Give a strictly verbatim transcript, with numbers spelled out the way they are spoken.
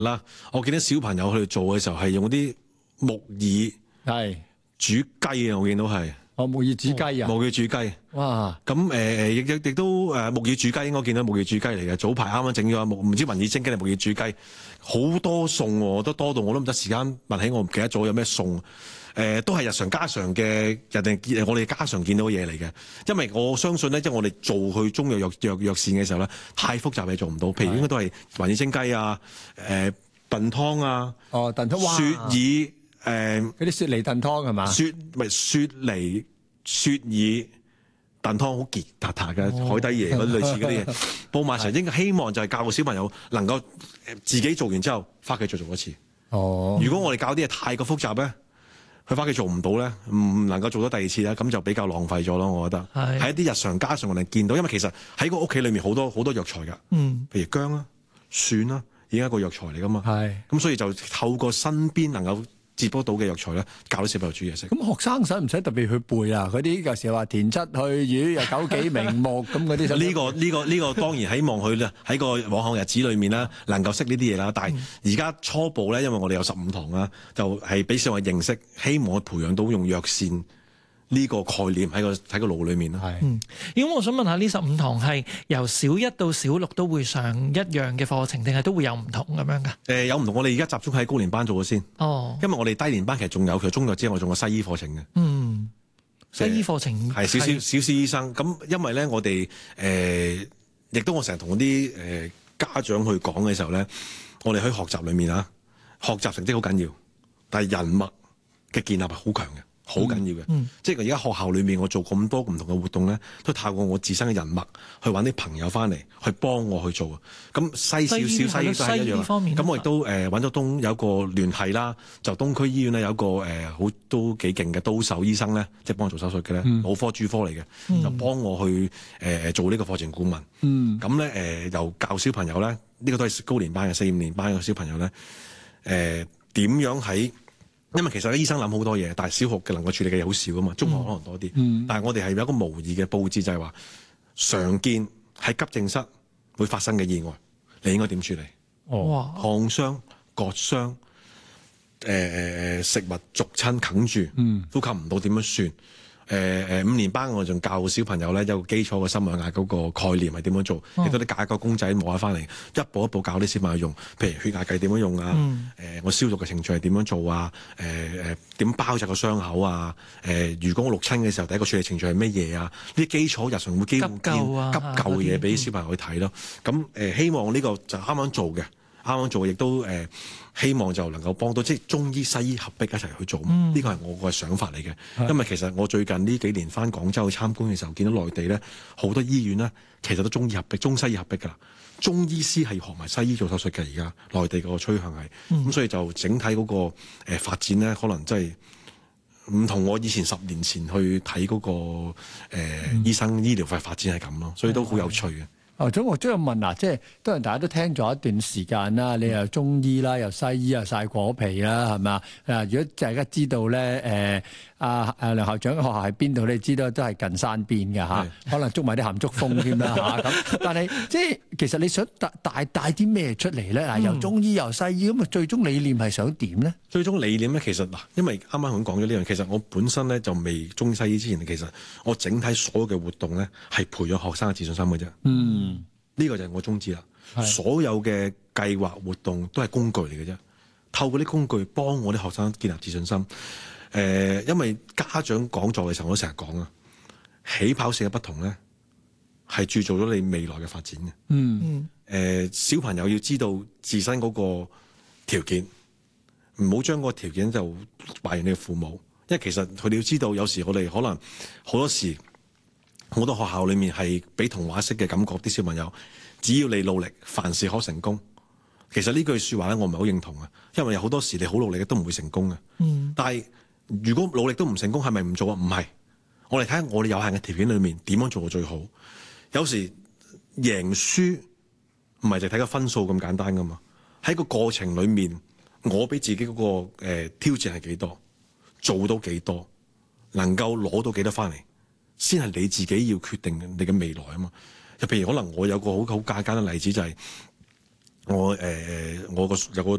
啦。我見啲小朋友佢哋做嘅時候係用啲木耳係煮雞啊，我見到係。 哦，木耳煮雞啊！ 木耳煮雞， 哇！ 咁誒誒，亦亦亦都誒木耳煮雞，應該見到木耳煮雞嚟嘅。早排啱啱整咗木，唔知雲耳蒸雞定木耳煮雞，好多餸喎，都多到我都唔得時間問起，我唔記得咗有咩餸。誒、呃，都係日常家常嘅人哋我哋家常見到嘅嘢嚟嘅。因為我相信咧，即係我哋做去中藥藥藥藥膳嘅時候咧，太複雜嘢做唔到。譬如應該都係雲耳蒸雞啊，誒、呃、燉湯啊， 哦燉湯， 雪耳。誒嗰啲雪梨燉湯係嘛？ 雪咪雪梨雪耳燉湯好傑塔塔嘅海底椰嗰啲類似嗰啲嘢，煲埋成應該希望就係教個小朋友能夠自己做完之後翻屋企再做一次。 哦， 如果我哋教啲嘢太過複雜咧，佢翻屋企做唔到咧，唔能夠做到第二次咧，咁就比較浪費咗咯。我覺得係一啲日常家常我哋見到，因為其實喺個屋企裏面好多好多藥材㗎，嗯，譬如薑啦、蒜啦，已經係一個藥材嚟㗎嘛。係咁，所以就透過身邊能夠接觸到嘅藥材咧，教啲小朋友煮嘢食。 咁學生使唔使特別去背啊？嗰啲有時話田七去魚又九幾名目咁嗰啲。 呢個呢個呢個當然希望佢咧喺個往後日子裏面啦，能夠識呢啲嘢啦。但係而家初步咧，因為我哋有十五堂啦，就係俾小朋友認識，希望去培養到用藥膳呢個概念喺個喺個腦裏面啦。 嗯，咁我想問下，呢十五堂係由小一到小六都會上一樣嘅課程，定係都會有唔同咁樣㗎？誒、 呃，有唔同。我哋而家集中喺高年班做咗先。哦。因為我哋低年班其實仲有，其實中藥之外，我仲有西醫課程嘅。嗯。西醫課程係少少少少醫生。咁因為咧，我哋誒亦都我成日同啲誒家長去講嘅時候咧，我哋喺學習裏面啊，學習成績好緊要，但係人脈嘅建立係好強嘅。好緊要嘅，嗯、即係而家學校裏面我做咁多唔同嘅活動咧，都透過我自身嘅人脈去揾啲朋友翻嚟，去幫我去做。咁西少少西醫都係一樣。咁我亦都誒揾咗東有一個聯繫啦，就東區醫院咧有一個誒好、呃、都幾勁嘅刀手醫生咧，即係幫我做手術嘅咧，腦、嗯、科主科嚟嘅，嗯、就幫我去誒、呃、做呢個課程顧問。咁咧誒由教小朋友咧，呢、呢個都係高年班嘅四五年班嘅小朋友咧，誒、呃、點樣喺？因為其實咧，醫生諗好多嘢，但係小學嘅能夠處理嘅嘢好少啊嘛，中學可能多啲。嗯、但係我哋係有一個模擬嘅佈置，就係話常見喺急症室會發生嘅意外，你應該點處理？哦，燙傷、割傷，誒、呃、食物逐親啃住，嗯、呼吸唔到點樣算？誒、呃、誒五年班我仲教小朋友咧有個基礎嘅心外壓嗰個概念係點樣做，亦都啲解個公仔摸下翻嚟，一步一步教啲小朋友用，譬如血壓計點樣用啊？誒、嗯呃、我消毒嘅程序係點樣做啊？誒誒點包紮個傷口啊？誒、呃、如果我淥親嘅時候，第一個處理程序係乜嘢啊？呢啲基礎日常會基本急救啊，急救嘅嘢俾小朋友去睇咯。咁誒、呃、希望呢個就啱啱做嘅。啱啱做亦都誒、呃，希望就能夠幫到，即係中醫西醫合璧一齊去做。呢個係我個想法嚟嘅。的因為其實我最近呢幾年翻廣州去參觀嘅時候，見到內地咧好多醫院咧，其實都中醫合璧、中西醫合璧㗎啦。中醫師係學埋西醫做手術嘅，而家內地個趨向係咁，嗯、所以就整體嗰、那個誒、呃、發展咧，可能真係唔同我以前十年前去睇嗰、那個誒、呃嗯、醫生醫療費發展係咁咯，所以都好有趣嘅。 哦，咁我將要問啊，即係當然大家都聽咗一段時間啦，你又中醫啦，又西醫又曬果皮啦，係咪？啊，如果大家知道咧，誒阿阿梁校長嘅學校喺邊度，你知道都係近山邊嘅嚇，是可能捉埋啲鹹竹風添啦嚇咁。但係即係其實你想帶帶帶啲咩出嚟咧？嗱、嗯，又中醫又西醫，咁啊最終理念係想點咧？ 最終理念咧，其實嗱，因為啱啱咁講咗呢樣，其實我本身咧就未中西醫之前，其實我整體所有嘅活動咧係培養學生嘅自信心嘅啫。嗯。呢個就係我宗旨啦。是所有嘅計劃活動都係工具嚟嘅啫，透過啲工具幫我啲學生建立自信心。誒、呃，因為家長講座嘅時候，我都成日講啊，起跑線嘅不同咧，係鑄造咗你未來嘅發展嘅。嗯嗯。誒、呃，小朋友要知道自身嗰個條件，唔好將個條件就話人哋嘅父母，因為其實佢哋要知道，有時我哋可能好多時。好多學校裏面係俾童話式嘅感覺，啲小朋友只要你努力，凡事可成功。其實呢句説話咧，我唔係好認同啊，因為有好多時你好努力嘅都唔會成功嘅。嗯。但係如果努力都唔成功，係咪唔做啊？唔係，我哋睇下我哋有限嘅條件裏面點樣做到最好。有時贏輸唔係就睇個分數咁簡單噶嘛。喺個過程裏面，我俾自己嗰、嗰個、呃、挑戰係幾多，做到幾多，能夠攞到幾多翻嚟。先係你自己要決定你嘅未來啊嘛！就譬如可能我有個好好簡單嘅例子就係、是， 我誒誒、呃、我個有個